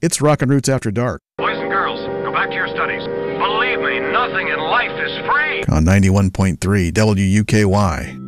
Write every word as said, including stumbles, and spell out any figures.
It's Rockin' Roots After Dark. Boys and girls, go back to your studies. Believe me, nothing in life is free. On ninety-one point three W U K Y.